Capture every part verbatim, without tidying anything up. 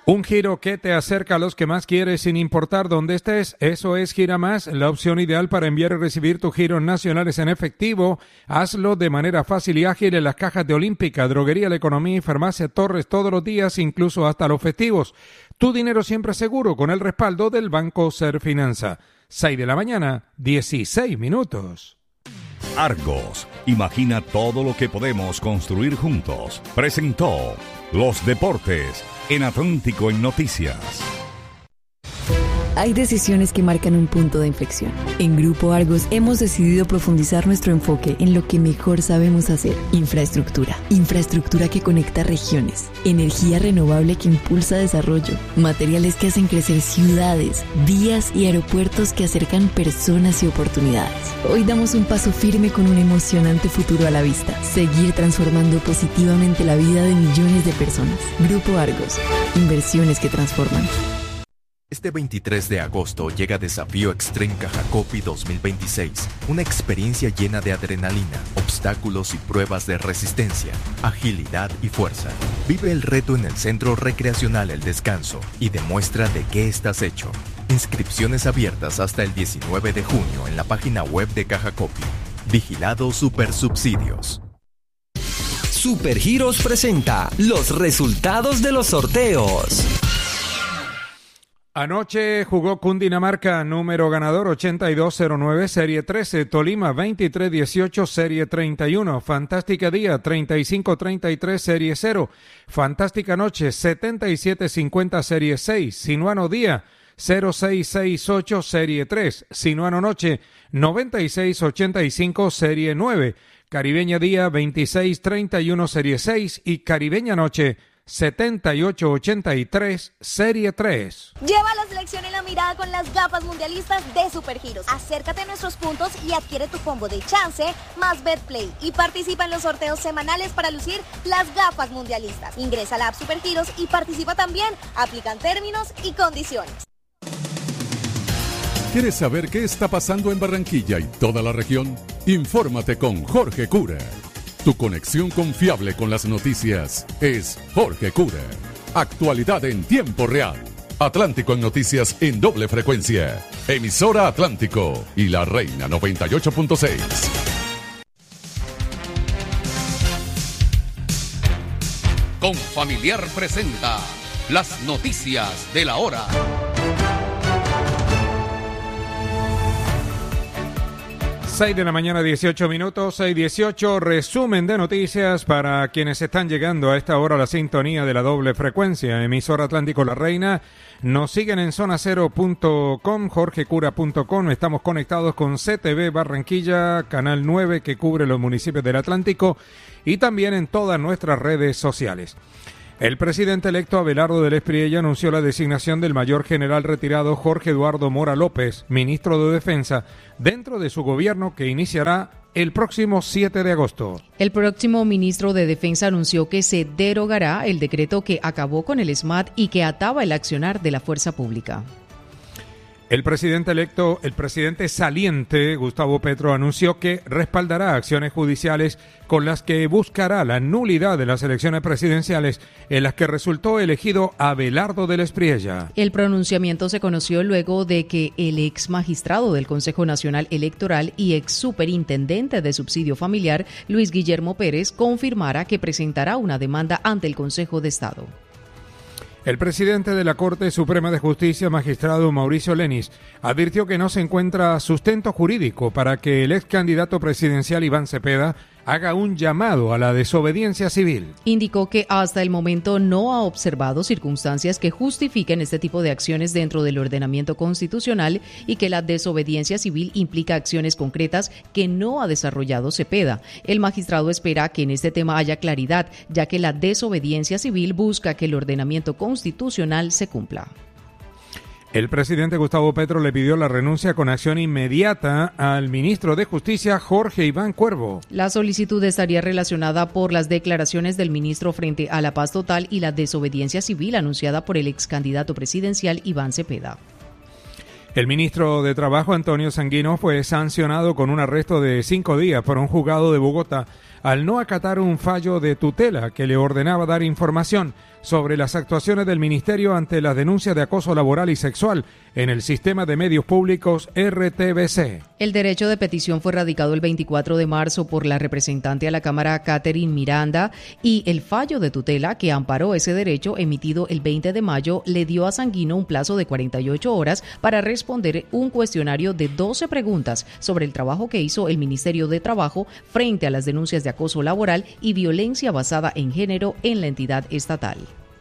Un giro que te acerca a los que más quieres sin importar dónde estés. Eso es Gira Más, la opción ideal para enviar y recibir tus giros nacionales en efectivo. Hazlo de manera fácil y ágil en las cajas de Olímpica, Droguería La Economía y Farmacia Torres todos los días, incluso hasta los festivos. Tu dinero siempre seguro con el respaldo del Banco Serfinanza. seis de la mañana, dieciséis minutos. Argos, imagina todo lo que podemos construir juntos. Presentó Los Deportes en Atlántico en Noticias. Hay decisiones que marcan un punto de inflexión. En Grupo Argos hemos decidido profundizar nuestro enfoque en lo que mejor sabemos hacer. Infraestructura. Infraestructura que conecta regiones. Energía renovable que impulsa desarrollo. Materiales que hacen crecer ciudades, vías y aeropuertos que acercan personas y oportunidades. Hoy damos un paso firme con un emocionante futuro a la vista. Seguir transformando positivamente la vida de millones de personas. Grupo Argos. Inversiones que transforman. Este veintitrés de agosto llega Desafío Extreme Cajacopi dos mil veintiséis, una experiencia llena de adrenalina, obstáculos y pruebas de resistencia, agilidad y fuerza. Vive el reto en el Centro Recreacional El Descanso y demuestra de qué estás hecho. Inscripciones abiertas hasta el diecinueve de junio en la página web de Cajacopi. Vigilado Supersubsidios. Supergiros presenta los resultados de los sorteos. Anoche jugó Cundinamarca, número ganador ochenta y dos cero nueve, serie trece, Tolima veintitrés dieciocho, serie treinta y uno, Fantástica Día treinta y cinco treinta y tres, serie cero, Fantástica Noche setenta y siete cincuenta, serie seis, Sinuano Día cero seis seis ocho, serie tres, Sinuano Noche noventa y seis ochenta y cinco, serie nueve, Caribeña Día veintiséis treinta y uno, serie seis y Caribeña Noche setenta y ocho ochenta y tres, serie tres. Lleva la selección en la mirada con las gafas mundialistas de Supergiros. Acércate a nuestros puntos y adquiere tu combo de chance más BetPlay y participa en los sorteos semanales para lucir las gafas mundialistas. Ingresa a la app Supergiros y participa también. Aplican términos y condiciones. ¿Quieres saber qué está pasando en Barranquilla y toda la región? Infórmate con Jorge Cura. Tu conexión confiable con las noticias es Jorge Cura. Actualidad en tiempo real. Atlántico en noticias en doble frecuencia. Emisora Atlántico y La Reina noventa y ocho punto seis. Confamiliar presenta las noticias de la hora. seis de la mañana, dieciocho minutos, seis dieciocho, resumen de noticias para quienes están llegando a esta hora a la sintonía de la doble frecuencia, emisora Atlántico La Reina. Nos siguen en zona cero punto com, jorge cura punto com, estamos conectados con C T V Barranquilla, canal nueve que cubre los municipios del Atlántico y también en todas nuestras redes sociales. El presidente electo Abelardo del Espriella anunció la designación del mayor general retirado Jorge Eduardo Mora López, ministro de Defensa, dentro de su gobierno que iniciará el próximo siete de agosto. El próximo ministro de Defensa anunció que se derogará el decreto que acabó con el S M A T y que ataba el accionar de la fuerza pública. El presidente electo, el presidente saliente, Gustavo Petro, anunció que respaldará acciones judiciales con las que buscará la nulidad de las elecciones presidenciales en las que resultó elegido Abelardo del Espriella. El pronunciamiento se conoció luego de que el ex magistrado del Consejo Nacional Electoral y ex superintendente de subsidio familiar, Luis Guillermo Pérez, confirmara que presentará una demanda ante el Consejo de Estado. El presidente de la Corte Suprema de Justicia, magistrado Mauricio Lenis, advirtió que no se encuentra sustento jurídico para que el ex candidato presidencial Iván Cepeda haga un llamado a la desobediencia civil. Indicó que hasta el momento no ha observado circunstancias que justifiquen este tipo de acciones dentro del ordenamiento constitucional y que la desobediencia civil implica acciones concretas que no ha desarrollado Cepeda. El magistrado espera que en este tema haya claridad, ya que la desobediencia civil busca que el ordenamiento constitucional se cumpla. El presidente Gustavo Petro le pidió la renuncia con acción inmediata al ministro de Justicia, Jorge Iván Cuervo. La solicitud estaría relacionada por las declaraciones del ministro frente a la paz total y la desobediencia civil anunciada por el ex candidato presidencial Iván Cepeda. El ministro de Trabajo, Antonio Sanguino, fue sancionado con un arresto de cinco días por un juzgado de Bogotá al no acatar un fallo de tutela que le ordenaba dar información sobre las actuaciones del Ministerio ante las denuncias de acoso laboral y sexual en el sistema de medios públicos R T V C. El derecho de petición fue radicado el veinticuatro de marzo por la representante a la Cámara Catherine Miranda y el fallo de tutela que amparó ese derecho emitido el veinte de mayo le dio a Sanguino un plazo de cuarenta y ocho horas para responder un cuestionario de doce preguntas sobre el trabajo que hizo el Ministerio de Trabajo frente a las denuncias de acoso laboral y violencia basada en género en la entidad estatal.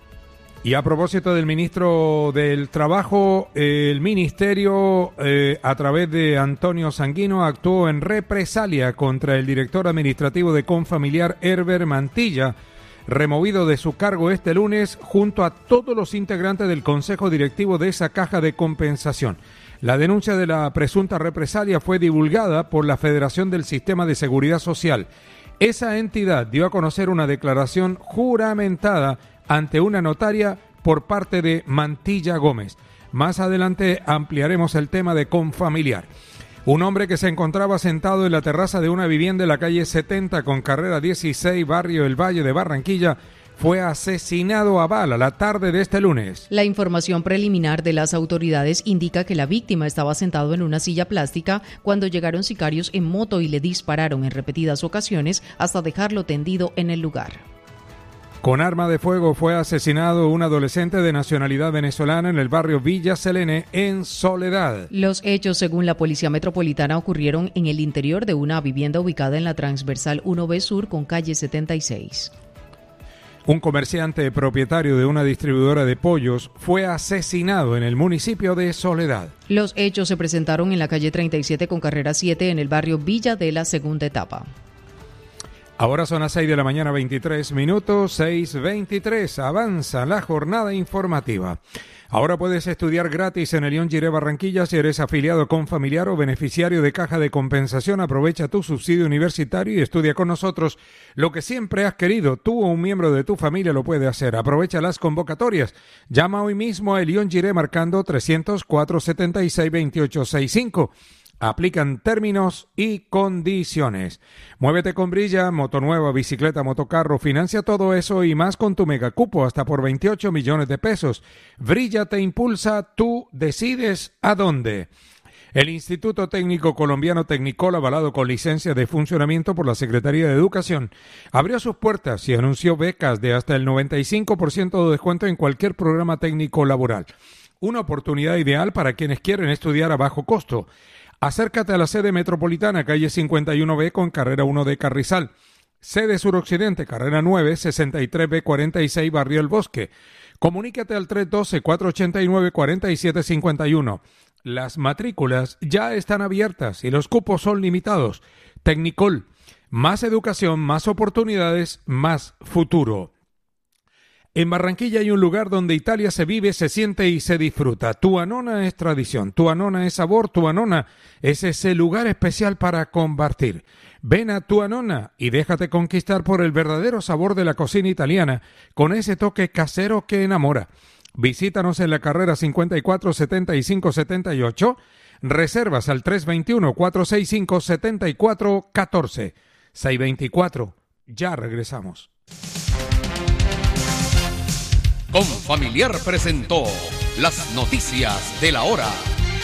Y a propósito del ministro del Trabajo, el ministerio, eh, a través de Antonio Sanguino, actuó en represalia contra el director administrativo de Confamiliar, Herbert Mantilla, removido de su cargo este lunes junto a todos los integrantes del Consejo Directivo de esa caja de compensación. La denuncia de la presunta represalia fue divulgada por la Federación del Sistema de Seguridad Social. Esa entidad dio a conocer una declaración juramentada ante una notaria por parte de Mantilla Gómez. Más adelante ampliaremos el tema de Confamiliar. Un hombre que se encontraba sentado en la terraza de una vivienda en la calle setenta con carrera dieciséis, barrio El Valle de Barranquilla, fue asesinado a bala la tarde de este lunes. La información preliminar de las autoridades indica que la víctima estaba sentado en una silla plástica cuando llegaron sicarios en moto y le dispararon en repetidas ocasiones hasta dejarlo tendido en el lugar. Con arma de fuego fue asesinado un adolescente de nacionalidad venezolana en el barrio Villa Selene, en Soledad. Los hechos, según la Policía Metropolitana, ocurrieron en el interior de una vivienda ubicada en la transversal uno B Sur con calle setenta y seis. Un comerciante propietario de una distribuidora de pollos fue asesinado en el municipio de Soledad. Los hechos se presentaron en la calle treinta y siete con carrera siete en el barrio Villa de la Segunda Etapa. Ahora son las seis de la mañana, veintitrés minutos, seis veintitrés. Avanza la jornada informativa. Ahora puedes estudiar gratis en el León Giré Barranquilla si eres afiliado con Familiar o beneficiario de Caja de Compensación. Aprovecha tu subsidio universitario y estudia con nosotros lo que siempre has querido. Tú o un miembro de tu familia lo puede hacer. Aprovecha las convocatorias. Llama hoy mismo a León Giré marcando trescientos cuatro setenta y seis veintiocho sesenta y cinco. Aplican términos y condiciones. Muévete con Brilla, moto nueva, bicicleta, motocarro, financia todo eso y más con tu megacupo hasta por veintiocho millones de pesos. Brilla te impulsa, tú decides a dónde. El Instituto Técnico Colombiano Tecnicol, avalado con licencia de funcionamiento por la Secretaría de Educación, abrió sus puertas y anunció becas de hasta el noventa y cinco por ciento de descuento en cualquier programa técnico laboral. Una oportunidad ideal para quienes quieren estudiar a bajo costo. Acércate a la sede metropolitana, calle cincuenta y uno B con carrera uno de Carrizal. Sede suroccidente, carrera nueve, sesenta y tres B cuarenta y seis, barrio El Bosque. Comunícate al tres uno dos, cuatro ocho nueve, cuatro siete cinco uno. Las matrículas ya están abiertas y los cupos son limitados. Tecnicol, más educación, más oportunidades, más futuro. En Barranquilla hay un lugar donde Italia se vive, se siente y se disfruta. Tuanona es tradición, Tuanona es sabor, Tuanona es ese lugar especial para compartir. Ven a Tuanona y déjate conquistar por el verdadero sabor de la cocina italiana, con ese toque casero que enamora. Visítanos en la carrera cincuenta y cuatro, setenta y cinco, setenta y ocho. Reservas al tres dos uno, cuatro seis cinco, siete cuatro uno cuatro. seis dos cuatro. Ya regresamos. Confamiliar presentó las noticias de la hora.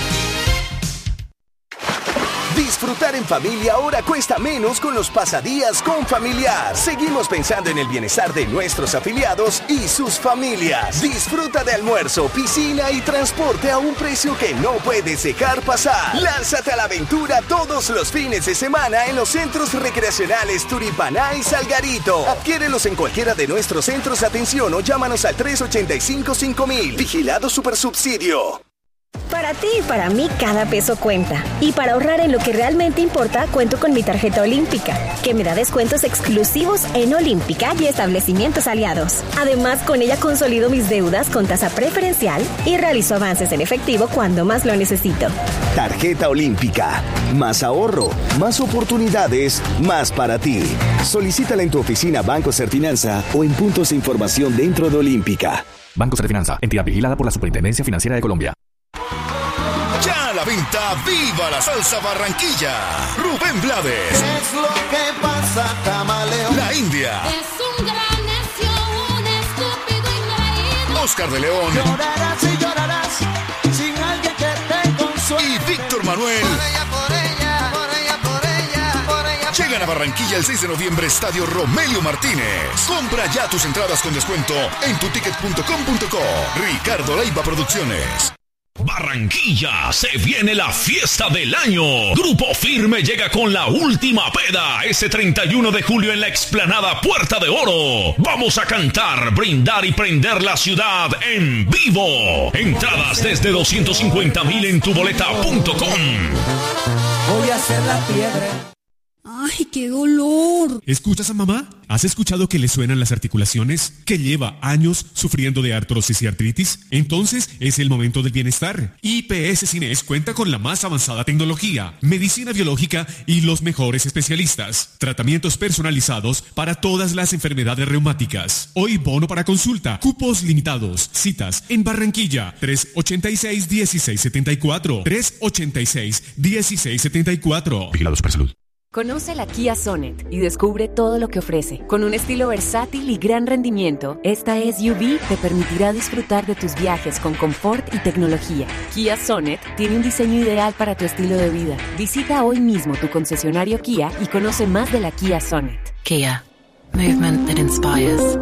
Disfrutar en familia ahora cuesta menos con los pasadías Confamiliar. Seguimos pensando en el bienestar de nuestros afiliados y sus familias. Disfruta de almuerzo, piscina y transporte a un precio que no puedes dejar pasar. Lánzate a la aventura todos los fines de semana en los centros recreacionales Turipaná y Salgarito. Adquiérelos en cualquiera de nuestros centros de atención o llámanos al tres ocho cinco, cinco mil. Vigilado Supersubsidio. Para ti y para mí cada peso cuenta. Y para ahorrar en lo que realmente importa, cuento con mi tarjeta olímpica, que me da descuentos exclusivos en Olímpica y establecimientos aliados. Además, con ella consolido mis deudas con tasa preferencial y realizo avances en efectivo cuando más lo necesito. Tarjeta Olímpica. Más ahorro, más oportunidades, más para ti. Solicítala en tu oficina Banco Serfinanza o en puntos de información dentro de Olímpica. Banco Serfinanza, entidad vigilada por la Superintendencia Financiera de Colombia. Ya a la venta, ¡viva la salsa Barranquilla! Rubén Blades. Es lo que pasa raza camaleón. La India. Es un gran necio, un estúpido ingreído. Oscar de León. Llorarás y llorarás sin alguien que te consuele. Y Víctor Manuel. Por ella, por ella, por ella, por ella, por ella. Llegan a Barranquilla el seis de noviembre, Estadio Romelio Martínez. Compra ya tus entradas con descuento en tu ticket punto com punto co. Ricardo Leiva Producciones. Barranquilla, se viene la fiesta del año. Grupo Firme llega con la última peda ese treinta y uno de julio en la explanada Puerta de Oro. Vamos a cantar, brindar y prender la ciudad en vivo. Entradas desde doscientos cincuenta mil en tuboleta punto com. Voy a hacer la fiebre. ¡Ay, qué dolor! ¿Escuchas a mamá? ¿Has escuchado que le suenan las articulaciones? ¿Que lleva años sufriendo de artrosis y artritis? Entonces es el momento del bienestar. I P S Cines cuenta con la más avanzada tecnología, medicina biológica y los mejores especialistas. Tratamientos personalizados para todas las enfermedades reumáticas. Hoy bono para consulta, cupos limitados, citas en Barranquilla, tres ochenta y seis, dieciséis setenta y cuatro, tres ochenta y seis, dieciséis setenta y cuatro. Vigilado Supersalud. Conoce la Kia Sonet y descubre todo lo que ofrece. Con un estilo versátil y gran rendimiento, esta S U V te permitirá disfrutar de tus viajes con confort y tecnología. Kia Sonet tiene un diseño ideal para tu estilo de vida. Visita hoy mismo tu concesionario Kia y conoce más de la Kia Sonet. Kia. Movement that inspires.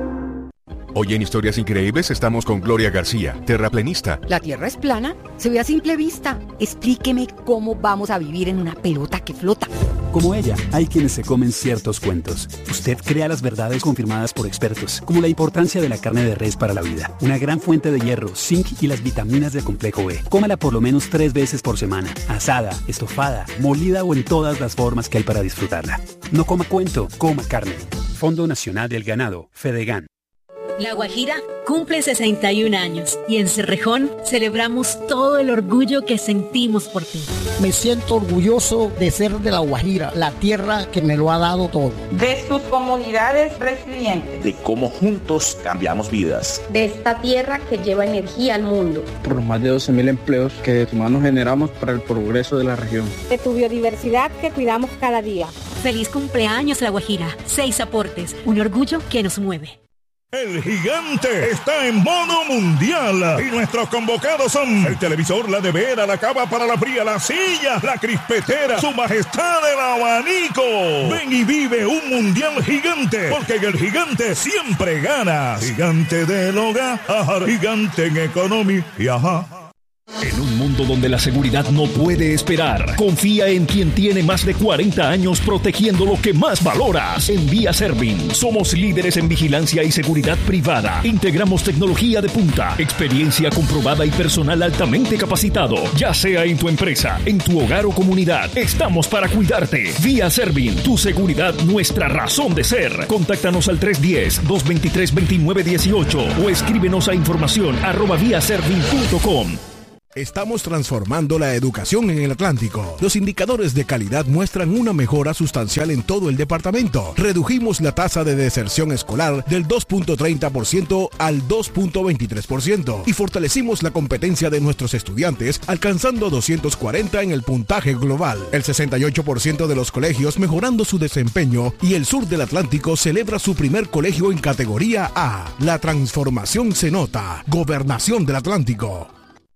Hoy en Historias Increíbles estamos con Gloria García, terraplenista. ¿La Tierra es plana? Se ve a simple vista. Explíqueme cómo vamos a vivir en una pelota que flota. Como ella, hay quienes se comen ciertos cuentos. Usted crea las verdades confirmadas por expertos, como la importancia de la carne de res para la vida. Una gran fuente de hierro, zinc y las vitaminas del complejo B. Cómala por lo menos tres veces por semana. Asada, estofada, molida o en todas las formas que hay para disfrutarla. No coma cuento, coma carne. Fondo Nacional del Ganado, Fedegan. La Guajira cumple sesenta y un años y en Cerrejón celebramos todo el orgullo que sentimos por ti. Me siento orgulloso de ser de La Guajira, la tierra que me lo ha dado todo. De sus comunidades resilientes. De cómo juntos cambiamos vidas. De esta tierra que lleva energía al mundo. Por los más de doce mil empleos que de tu mano generamos para el progreso de la región. De tu biodiversidad que cuidamos cada día. Feliz cumpleaños La Guajira. Seis aportes, un orgullo que nos mueve. El gigante está en modo mundial y nuestros convocados son el televisor, la nevera, la cava para la fría, la silla, la crispetera, su majestad el abanico. Ven y vive un mundial gigante, porque en el gigante siempre ganas. Gigante del hogar, gigante en economía y ajá. En un mundo donde la seguridad no puede esperar, confía en quien tiene más de cuarenta años protegiendo lo que más valoras. En Vía Servin, somos líderes en vigilancia y seguridad privada. Integramos tecnología de punta, experiencia comprobada y personal altamente capacitado. Ya sea en tu empresa, en tu hogar o comunidad, estamos para cuidarte. Vía Servin, tu seguridad, nuestra razón de ser. Contáctanos al tres uno cero, dos dos tres, dos nueve uno ocho o escríbenos a información arroba viaservin punto com. Estamos transformando la educación en el Atlántico. Los indicadores de calidad muestran una mejora sustancial en todo el departamento. Redujimos la tasa de deserción escolar del dos punto treinta por ciento al dos punto veintitrés por ciento y fortalecimos la competencia de nuestros estudiantes alcanzando doscientos cuarenta en el puntaje global. El sesenta y ocho por ciento de los colegios mejorando su desempeño y el sur del Atlántico celebra su primer colegio en categoría A. La transformación se nota. Gobernación del Atlántico.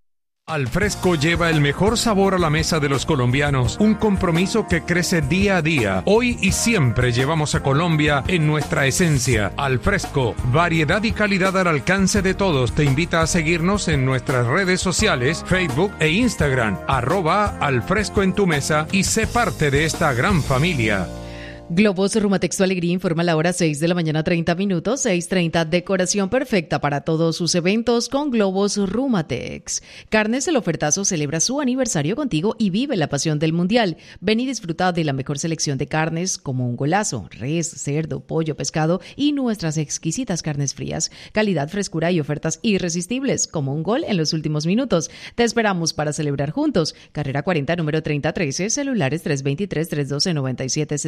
Alfresco lleva el mejor sabor a la mesa de los colombianos, un compromiso que crece día a día. Hoy y siempre llevamos a Colombia en nuestra esencia. Alfresco, variedad y calidad al alcance de todos. Te invita a seguirnos en nuestras redes sociales, Facebook e Instagram, arroba Alfresco en tu mesa y sé parte de esta gran familia. Globos Rumatex Tu Alegría informa la hora seis de la mañana, treinta minutos, seis treinta, decoración perfecta para todos sus eventos con Globos Rumatex. Carnes El Ofertazo celebra su aniversario contigo y vive la pasión del mundial. Ven y disfruta de la mejor selección de carnes como un golazo, res, cerdo, pollo, pescado y nuestras exquisitas carnes frías. Calidad, frescura y ofertas irresistibles como un gol en los últimos minutos. Te esperamos para celebrar juntos. Carrera cuarenta, número treinta trece, celulares tres dos tres, tres uno nueve, nueve siete siete uno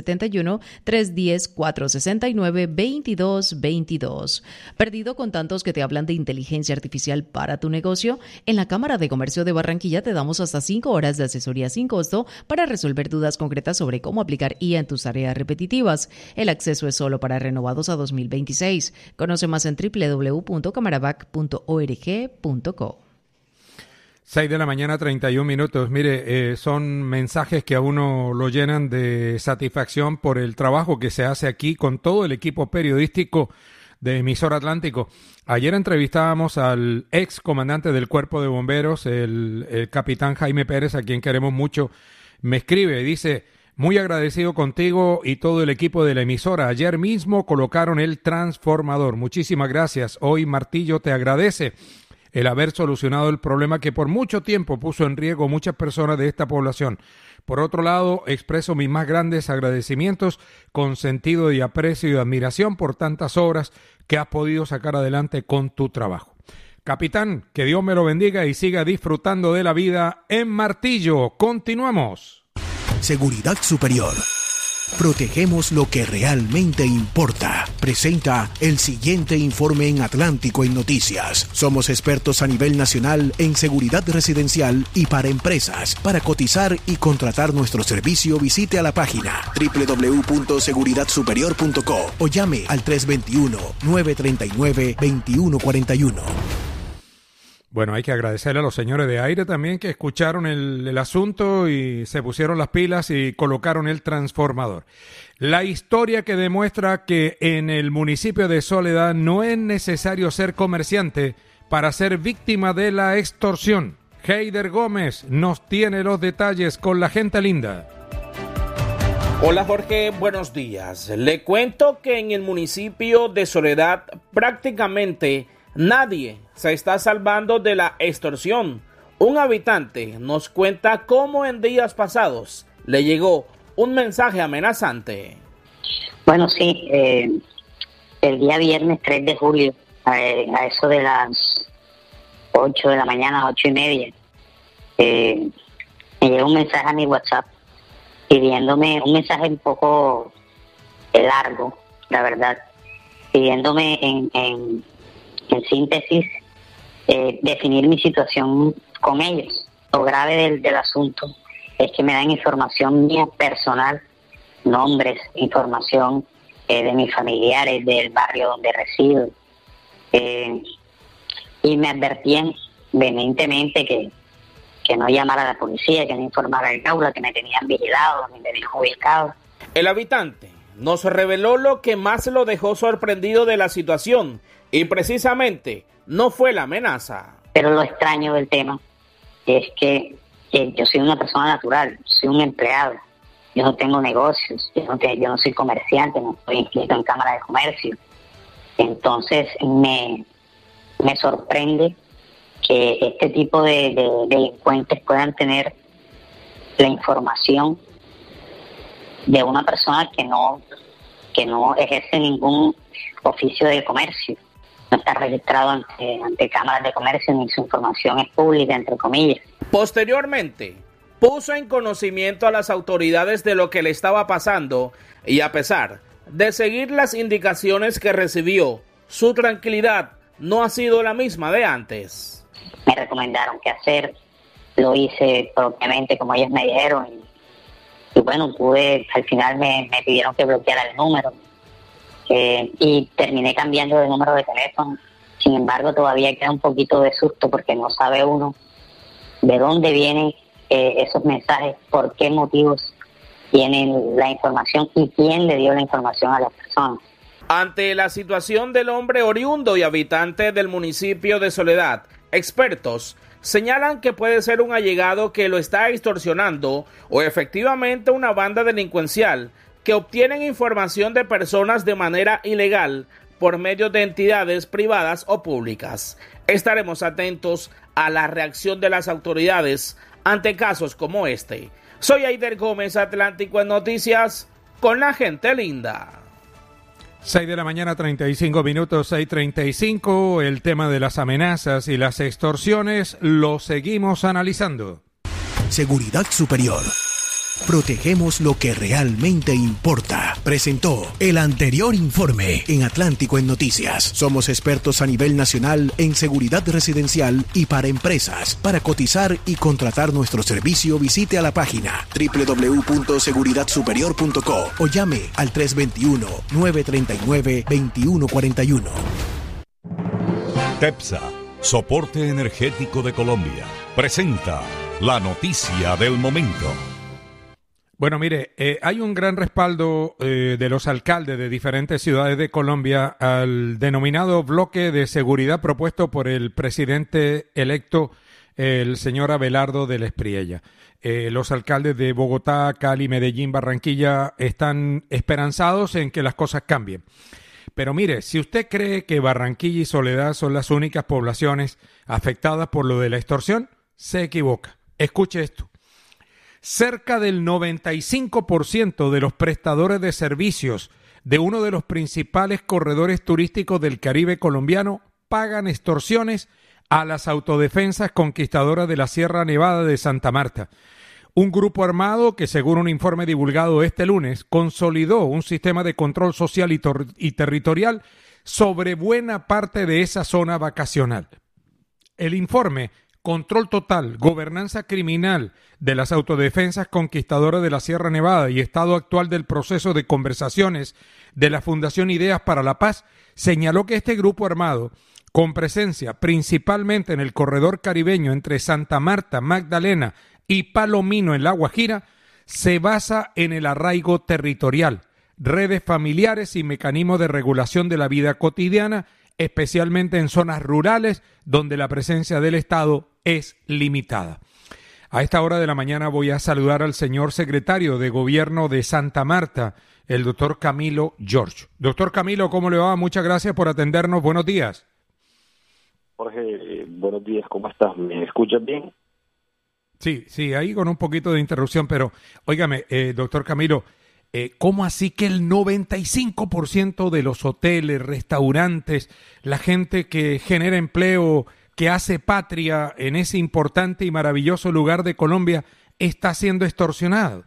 teléfono tres uno cero, cuatro seis nueve, dos dos dos dos. ¿Perdido con tantos que te hablan de inteligencia artificial para tu negocio? En la Cámara de Comercio de Barranquilla te damos hasta cinco horas de asesoría sin costo para resolver dudas concretas sobre cómo aplicar I A en tus tareas repetitivas. El acceso es solo para renovados a dos mil veintiséis. Conoce más en doble u doble u doble u punto camarabac punto org punto co. seis de la mañana, treinta y un minutos. Mire, eh, son mensajes que a uno lo llenan de satisfacción por el trabajo que se hace aquí con todo el equipo periodístico de Emisora Atlántico. Ayer entrevistábamos al ex comandante del Cuerpo de Bomberos, el, el capitán Jaime Pérez, a quien queremos mucho. Me escribe, dice: muy agradecido contigo y todo el equipo de la emisora. Ayer mismo colocaron el transformador. Muchísimas gracias. Hoy Martillo te agradece el haber solucionado el problema que por mucho tiempo puso en riesgo muchas personas de esta población. Por otro lado, expreso mis más grandes agradecimientos con sentido de aprecio y admiración por tantas obras que has podido sacar adelante con tu trabajo. Capitán, que Dios me lo bendiga y siga disfrutando de la vida en Martillo. Continuamos. Seguridad Superior. Protegemos lo que realmente importa. Presenta el siguiente informe en Atlántico en Noticias. Somos expertos a nivel nacional en seguridad residencial y para empresas. Para cotizar y contratar nuestro servicio, visite a la página doble u doble u doble u punto seguridad superior punto co o llame al tres dos uno, nueve tres nueve, dos uno cuatro uno. Bueno, hay que agradecerle a los señores de aire también que escucharon el, el asunto y se pusieron las pilas y colocaron el transformador. La historia que demuestra que en el municipio de Soledad no es necesario ser comerciante para ser víctima de la extorsión. Heider Gómez nos tiene los detalles con la gente linda. Hola Jorge, buenos días. Le cuento que en el municipio de Soledad prácticamente nadie se está salvando de la extorsión. Un habitante nos cuenta cómo en días pasados le llegó un mensaje amenazante. Bueno, sí, eh, el día viernes tres de julio, a, a eso de las ocho de la mañana, ocho y media, eh, me llegó un mensaje a mi WhatsApp pidiéndome, un mensaje un poco largo, la verdad, pidiéndome en... en En síntesis, eh, definir mi situación con ellos. Lo grave del, del asunto es que me dan información mía personal, nombres, información eh, de mis familiares, del barrio donde resido. Eh, y me advertían vehementemente que, que no llamara a la policía, que no informara al aula, que me tenían vigilado, me tenían ubicado. El habitante nos reveló lo que más lo dejó sorprendido de la situación. Y precisamente no fue la amenaza. Pero lo extraño del tema es que, que yo soy una persona natural, soy un empleado. Yo no tengo negocios, yo no, te, yo no soy comerciante, no estoy inscrito en Cámara de Comercio. Entonces me, me sorprende que este tipo de, de, de delincuentes puedan tener la información de una persona que no, que no ejerce ningún oficio de comercio. No está registrado ante, ante cámaras de comercio ni su información es pública, entre comillas. Posteriormente, puso en conocimiento a las autoridades de lo que le estaba pasando y a pesar de seguir las indicaciones que recibió, su tranquilidad no ha sido la misma de antes. Me recomendaron qué hacer, lo hice propiamente como ellos me dijeron y, y bueno, pude, al final me, me pidieron que bloqueara el número. Eh, y terminé cambiando de número de teléfono. Sin embargo, todavía queda un poquito de susto porque no sabe uno de dónde vienen eh, esos mensajes, por qué motivos tienen la información y quién le dio la información a las personas. Ante la situación del hombre oriundo y habitante del municipio de Soledad, expertos señalan que puede ser un allegado que lo está extorsionando o efectivamente una banda delincuencial que obtienen información de personas de manera ilegal por medio de entidades privadas o públicas. Estaremos atentos a la reacción de las autoridades ante casos como este. Soy Heider Gómez, Atlántico en Noticias, con la gente linda. seis de la mañana, treinta y cinco minutos, seis treinta y cinco. El tema de las amenazas y las extorsiones lo seguimos analizando. Seguridad Superior. Protegemos lo que realmente importa. Presentó el anterior informe en Atlántico en Noticias. Somos expertos a nivel nacional en seguridad residencial y para empresas. Para cotizar y contratar nuestro servicio, visite a la página doble u doble u doble u punto seguridad superior punto co o llame al tres dos uno, nueve tres nueve, dos uno cuatro uno. TEPSA, Soporte Energético de Colombia, presenta la noticia del momento. Bueno, mire, eh, hay un gran respaldo eh, de los alcaldes de diferentes ciudades de Colombia al denominado bloque de seguridad propuesto por el presidente electo, el señor Abelardo del Espriella. Eh, los alcaldes de Bogotá, Cali, Medellín, Barranquilla están esperanzados en que las cosas cambien. Pero mire, si usted cree que Barranquilla y Soledad son las únicas poblaciones afectadas por lo de la extorsión, se equivoca. Escuche esto. Cerca del noventa y cinco por ciento de los prestadores de servicios de uno de los principales corredores turísticos del Caribe colombiano pagan extorsiones a las autodefensas conquistadoras de la Sierra Nevada de Santa Marta. Un grupo armado que, según un informe divulgado este lunes, consolidó un sistema de control social y, tor- y territorial sobre buena parte de esa zona vacacional. El informe Control Total, Gobernanza Criminal de las Autodefensas Conquistadoras de la Sierra Nevada y Estado Actual del Proceso de Conversaciones de la Fundación Ideas para la Paz, señaló que este grupo armado, con presencia principalmente en el corredor caribeño entre Santa Marta, Magdalena y Palomino en La Guajira, se basa en el arraigo territorial, redes familiares y mecanismos de regulación de la vida cotidiana, especialmente en zonas rurales donde la presencia del Estado es limitada. A esta hora de la mañana voy a saludar al señor secretario de Gobierno de Santa Marta, el doctor Camilo George. Doctor Camilo, ¿cómo le va? Muchas gracias por atendernos. Buenos días. Jorge, buenos días. ¿Cómo estás? ¿Me escuchas bien? Sí, sí, ahí con un poquito de interrupción, pero óigame, eh, doctor Camilo, Eh, ¿cómo así que el noventa y cinco por ciento de los hoteles, restaurantes, la gente que genera empleo, que hace patria en ese importante y maravilloso lugar de Colombia, está siendo extorsionado?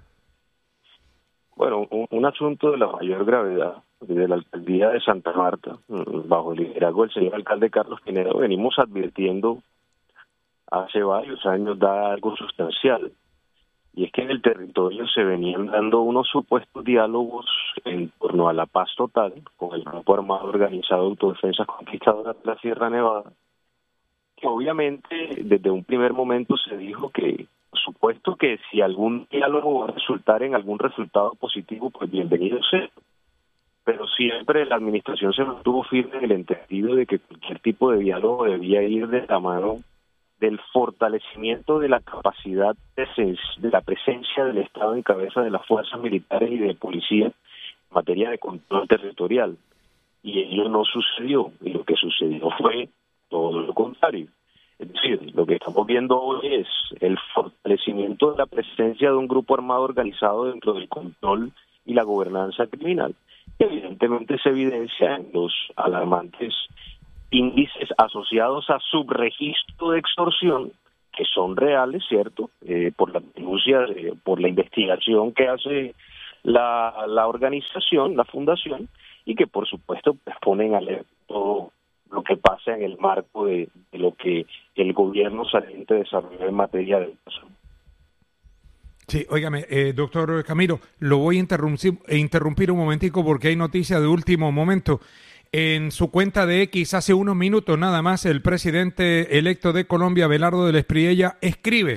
Bueno, un, un asunto de la mayor gravedad de la alcaldía de Santa Marta, bajo el liderazgo del señor alcalde Carlos Pinedo, venimos advirtiendo hace varios años, da algo sustancial. Y es que en el territorio se venían dando unos supuestos diálogos en torno a la paz total con el grupo armado organizado Autodefensas Conquistadoras de la Sierra Nevada, que obviamente desde un primer momento se dijo que, por supuesto que si algún diálogo va a resultar en algún resultado positivo, pues bienvenido sea. Pero siempre la administración se mantuvo firme en el entendido de que cualquier tipo de diálogo debía ir de la mano del fortalecimiento de la capacidad de, de la presencia del Estado en cabeza de las fuerzas militares y de policía en materia de control territorial. Y ello no sucedió, y lo que sucedió fue todo lo contrario. Es decir, lo que estamos viendo hoy es el fortalecimiento de la presencia de un grupo armado organizado dentro del control y la gobernanza criminal, que evidentemente se evidencia en los alarmantes índices asociados a subregistro de extorsión, que son reales, ¿cierto? Eh, por la denuncia, eh, por la investigación que hace la, la organización, la fundación, y que por supuesto pues, ponen a leer todo lo que pasa en el marco de, de lo que el gobierno saliente desarrolló en materia de educación. Sí, óigame, eh, doctor Camilo, lo voy a interrumpir, interrumpir un momentico porque hay noticia de último momento. En su cuenta de X, hace unos minutos nada más, el presidente electo de Colombia, Abelardo del Espriella, escribe: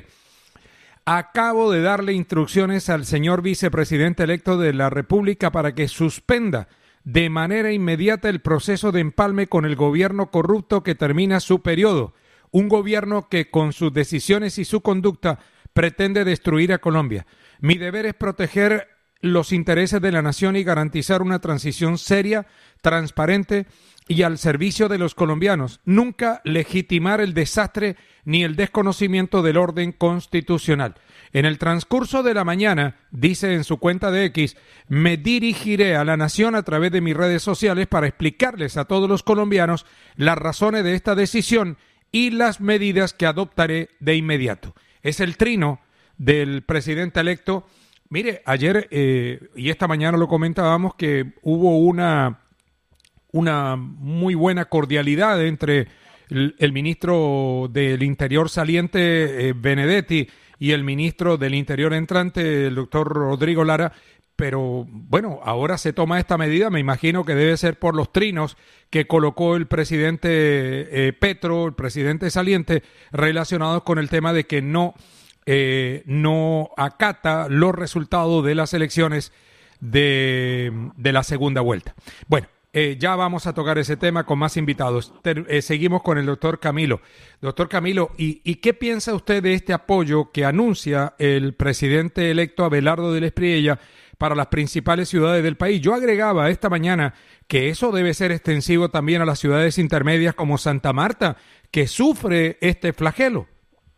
acabo de darle instrucciones al señor vicepresidente electo de la República para que suspenda de manera inmediata el proceso de empalme con el gobierno corrupto que termina su periodo. Un gobierno que con sus decisiones y su conducta pretende destruir a Colombia. Mi deber es proteger los intereses de la nación y garantizar una transición seria, transparente y al servicio de los colombianos. Nunca legitimar el desastre ni el desconocimiento del orden constitucional. En el transcurso de la mañana, dice en su cuenta de X, me dirigiré a la nación a través de mis redes sociales para explicarles a todos los colombianos las razones de esta decisión y las medidas que adoptaré de inmediato. Es el trino del presidente electo Mire, ayer eh, y esta mañana lo comentábamos que hubo una, una muy buena cordialidad entre el, el ministro del Interior saliente, eh, Benedetti, y el ministro del Interior entrante, el doctor Rodrigo Lara, pero bueno, ahora se toma esta medida, me imagino que debe ser por los trinos que colocó el presidente eh, Petro, el presidente saliente, relacionados con el tema de que no, eh, no acata los resultados de las elecciones de, de la segunda vuelta. Bueno, eh, ya vamos a tocar ese tema con más invitados. Ter, eh, seguimos con el doctor Camilo. Doctor Camilo, ¿y, ¿y qué piensa usted de este apoyo que anuncia el presidente electo Abelardo del Espriella para las principales ciudades del país? Yo agregaba esta mañana que eso debe ser extensivo también a las ciudades intermedias como Santa Marta, que sufre este flagelo.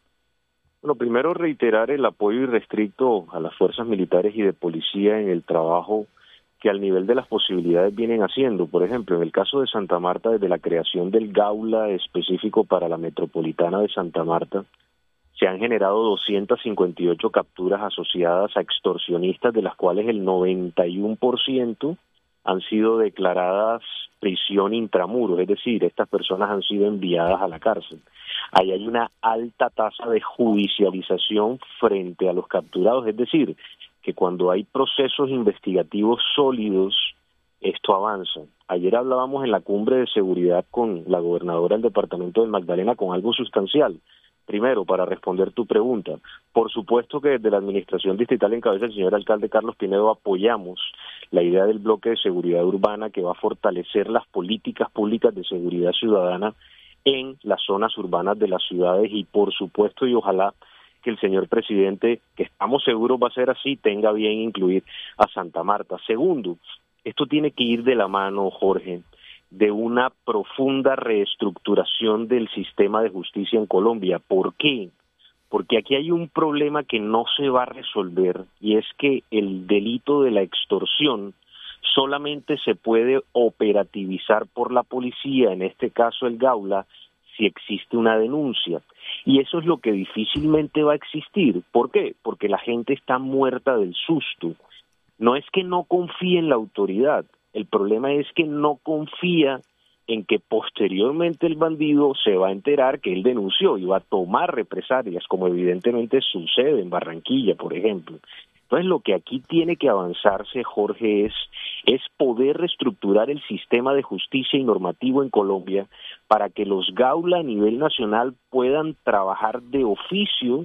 Bueno, primero reiterar el apoyo irrestricto a las fuerzas militares y de policía en el trabajo que al nivel de las posibilidades vienen haciendo. Por ejemplo, en el caso de Santa Marta, desde la creación del Gaula específico para la metropolitana de Santa Marta, se han generado doscientas cincuenta y ocho capturas asociadas a extorsionistas, de las cuales el noventa y uno por ciento han sido declaradas prisión intramuros, es decir, estas personas han sido enviadas a la cárcel. Ahí hay una alta tasa de judicialización frente a los capturados, es decir, que cuando hay procesos investigativos sólidos, esto avanza. Ayer hablábamos en la cumbre de seguridad con la gobernadora del departamento del Magdalena con algo sustancial. Primero, para responder tu pregunta, por supuesto que desde la administración distrital en cabeza del señor alcalde Carlos Pinedo apoyamos la idea del bloque de seguridad urbana que va a fortalecer las políticas públicas de seguridad ciudadana en las zonas urbanas de las ciudades y por supuesto y ojalá que el señor presidente, que estamos seguros va a ser así, tenga bien incluir a Santa Marta. Segundo, esto tiene que ir de la mano, Jorge, de una profunda reestructuración del sistema de justicia en Colombia. ¿Por qué? Porque aquí hay un problema que no se va a resolver y es que el delito de la extorsión solamente se puede operativizar por la policía, en este caso el Gaula, si existe una denuncia. Y eso es lo que difícilmente va a existir. ¿Por qué? Porque la gente está muerta del susto. No es que no confíe en la autoridad, el problema es que no confía en que posteriormente el bandido se va a enterar que él denunció y va a tomar represalias, como evidentemente sucede en Barranquilla, por ejemplo. Entonces lo que aquí tiene que avanzarse, Jorge, es, es poder reestructurar el sistema de justicia y normativo en Colombia para que los Gaula a nivel nacional puedan trabajar de oficio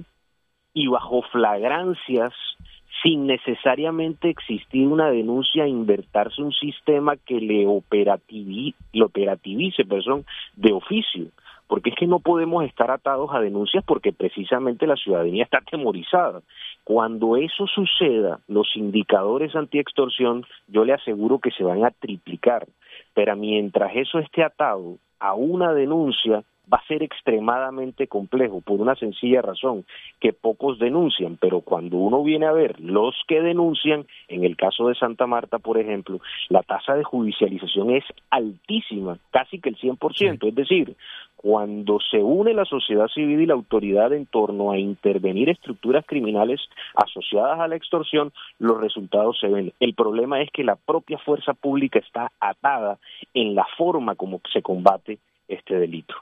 y bajo flagrancias sin necesariamente existir una denuncia, invertirse un sistema que le operativice, le operativice perdón, de oficio. Porque es que no podemos estar atados a denuncias porque precisamente la ciudadanía está atemorizada. Cuando eso suceda, los indicadores antiextorsión, yo le aseguro que se van a triplicar. Pero mientras eso esté atado a una denuncia, va a ser extremadamente complejo, por una sencilla razón, que pocos denuncian, pero cuando uno viene a ver los que denuncian, en el caso de Santa Marta, por ejemplo, la tasa de judicialización es altísima, casi que el cien por ciento, es decir, cuando se une la sociedad civil y la autoridad en torno a intervenir estructuras criminales asociadas a la extorsión, los resultados se ven. El problema es que la propia fuerza pública está atada en la forma como se combate este delito.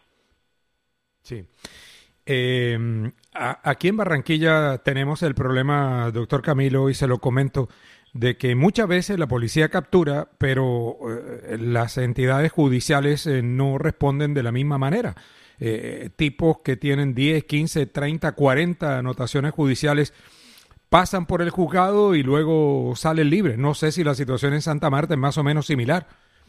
Sí. Eh, a, aquí en Barranquilla tenemos el problema, doctor Camilo, y se lo comento, de que muchas veces la policía captura, pero eh, las entidades judiciales eh, no responden de la misma manera. Eh, tipos que tienen diez, quince, treinta, cuarenta anotaciones judiciales pasan por el juzgado y luego salen libres. No sé si la situación en Santa Marta es más o menos similar.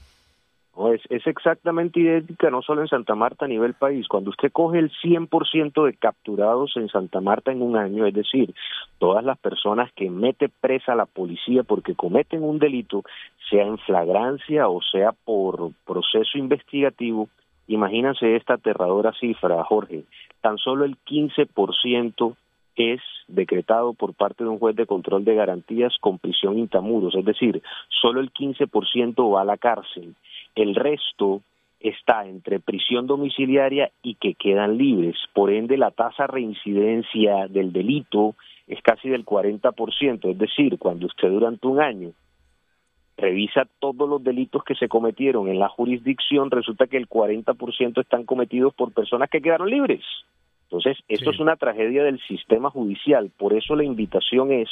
No, es, es exactamente idéntica, no solo en Santa Marta, a nivel país. Cuando usted coge el cien por ciento de capturados en Santa Marta en un año, es decir, todas las personas que mete presa a la policía porque cometen un delito, sea en flagrancia o sea por proceso investigativo, imagínense esta aterradora cifra, Jorge, tan solo el quince por ciento es decretado por parte de un juez de control de garantías con prisión intramuros, es decir, solo el quince por ciento va a la cárcel. El resto está entre prisión domiciliaria y que quedan libres. Por ende, la tasa de reincidencia del delito es casi del cuarenta por ciento, es decir, cuando usted durante un año revisa todos los delitos que se cometieron en la jurisdicción, resulta que el cuarenta por ciento están cometidos por personas que quedaron libres. Entonces, esto sí. es una tragedia del sistema judicial. Por eso la invitación es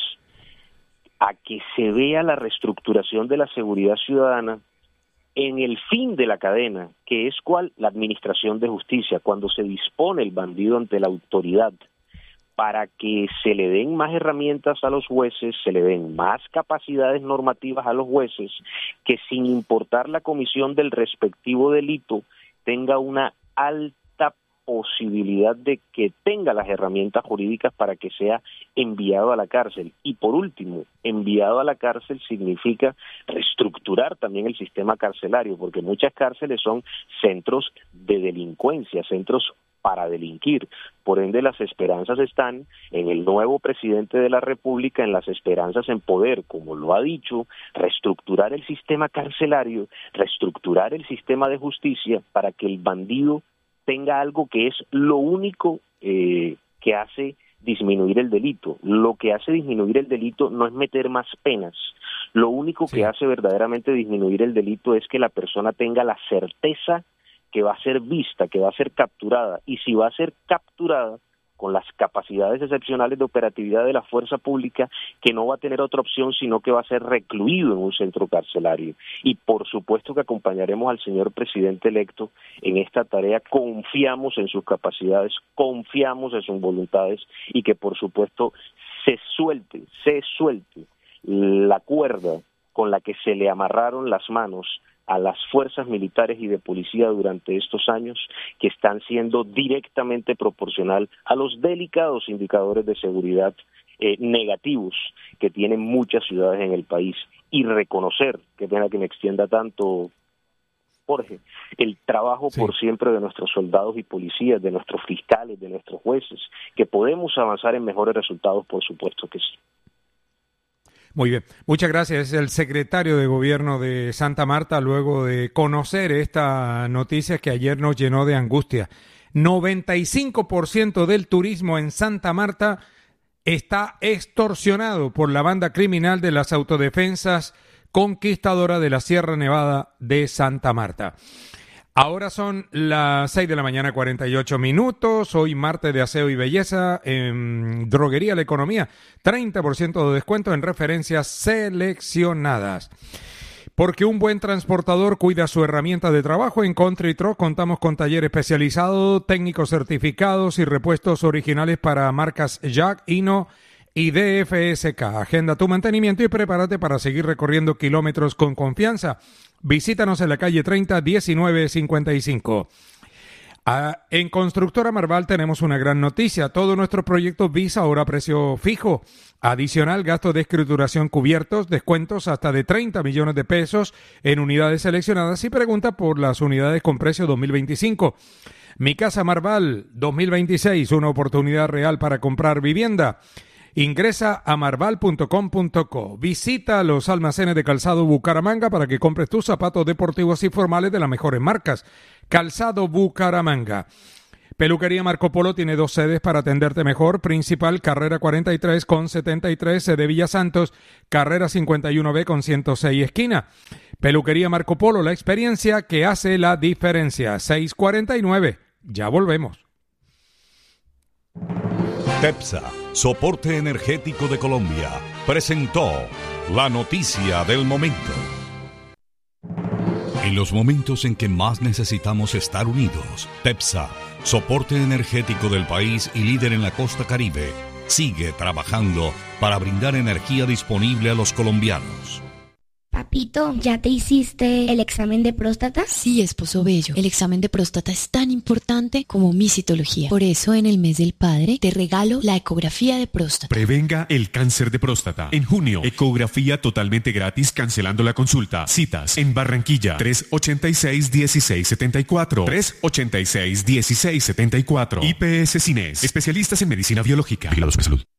a que se vea la reestructuración de la seguridad ciudadana en el fin de la cadena, que es cuál, la administración de justicia, cuando se dispone el bandido ante la autoridad, para que se le den más herramientas a los jueces, se le den más capacidades normativas a los jueces, que sin importar la comisión del respectivo delito, tenga una alta posibilidad de que tenga las herramientas jurídicas para que sea enviado a la cárcel. Y por último, enviado a la cárcel significa reestructurar también el sistema carcelario, porque muchas cárceles son centros de delincuencia, centros para delinquir. Por ende, las esperanzas están en el nuevo presidente de la República, en las esperanzas en poder, como lo ha dicho, reestructurar el sistema carcelario, reestructurar el sistema de justicia para que el bandido tenga algo que es lo único eh, que hace disminuir el delito. Lo que hace disminuir el delito no es meter más penas. Lo único sí. que hace verdaderamente disminuir el delito es que la persona tenga la certeza que va a ser vista, que va a ser capturada, y si va a ser capturada con las capacidades excepcionales de operatividad de la fuerza pública, que no va a tener otra opción sino que va a ser recluido en un centro carcelario. Y por supuesto que acompañaremos al señor presidente electo en esta tarea, confiamos en sus capacidades, confiamos en sus voluntades, y que por supuesto se suelte, se suelte la cuerda con la que se le amarraron las manos a las fuerzas militares y de policía durante estos años, que están siendo directamente proporcional a los delicados indicadores de seguridad eh, negativos que tienen muchas ciudades en el país, y reconocer, qué pena que me extienda tanto, Jorge, el trabajo sí. por siempre de nuestros soldados y policías, de nuestros fiscales, de nuestros jueces, que podemos avanzar en mejores resultados, por supuesto que sí. Muy bien, muchas gracias. Es el secretario de Gobierno de Santa Marta, luego de conocer esta noticia que ayer nos llenó de angustia. noventa y cinco por ciento del turismo en Santa Marta está extorsionado por la banda criminal de las autodefensas Conquistadora de la Sierra Nevada de Santa Marta. Ahora son las seis de la mañana, cuarenta y ocho minutos. Hoy martes de aseo y belleza en Droguería La Economía. treinta por ciento de descuento en referencias seleccionadas. Porque un buen transportador cuida su herramienta de trabajo. En Country Truck contamos con taller especializado, técnicos certificados y repuestos originales para marcas Jack, Hino y D F S K. Agenda tu mantenimiento y prepárate para seguir recorriendo kilómetros con confianza. Visítanos en la calle treinta, diecinueve cincuenta y cinco. Ah, en Constructora Marval tenemos una gran noticia. Todos nuestros proyectos Visa ahora a precio fijo. Adicional, gastos de escrituración cubiertos, descuentos hasta de treinta millones de pesos en unidades seleccionadas, y pregunta por las unidades con precio dos mil veinticinco. Mi Casa Marval dos mil veintiséis, una oportunidad real para comprar vivienda. Ingresa a marval punto com punto co. Visita los almacenes de Calzado Bucaramanga para que compres tus zapatos deportivos y formales de las mejores marcas. Calzado Bucaramanga. Peluquería Marco Polo tiene dos sedes para atenderte mejor. Principal, carrera cuarenta y tres con setenta y tres, sede Villa Santos, carrera cincuenta y uno B con ciento seis, esquina. Peluquería Marco Polo, la experiencia que hace la diferencia. seis cuarenta y nueve. Ya volvemos. TEPSA, Soporte Energético de Colombia, presentó la noticia del momento. En los momentos en que más necesitamos estar unidos, TEPSA, Soporte Energético del país y líder en la costa Caribe, sigue trabajando para brindar energía disponible a los colombianos. Papito, ¿ya te hiciste el examen de próstata? Sí, esposo bello. El examen de próstata es tan importante como mi citología. Por eso, en el mes del padre, te regalo la ecografía de próstata. Prevenga el cáncer de próstata. En junio, ecografía totalmente gratis, cancelando la consulta. Citas en Barranquilla, tres ochenta y seis, dieciséis setenta y cuatro. tres ochenta y seis, dieciséis setenta y cuatro. I P S Cines, especialistas en medicina biológica. Vigilados por salud.